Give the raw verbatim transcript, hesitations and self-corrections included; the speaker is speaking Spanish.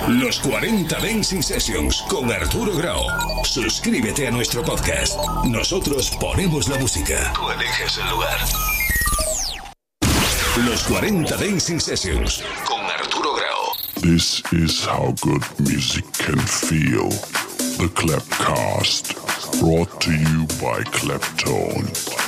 Los cuarenta Dancing Sessions con Arturo Grau. Suscríbete a nuestro podcast. Nosotros ponemos la música. Tú eliges el lugar. Los cuarenta Dancing Sessions con Arturo Grau. This is how good music can feel. The Clapcast, brought to you by Claptone.